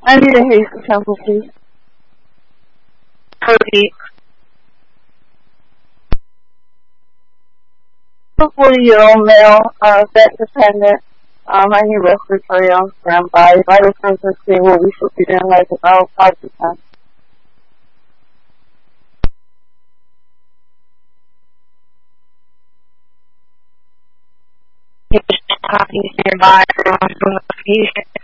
I need a hazy sample, please. Cody. 40-year-old male, vet dependent. I need respiratory on standby. Vital signs are stable. We should be in like about 5 to 10. Patient copies nearby from the patient.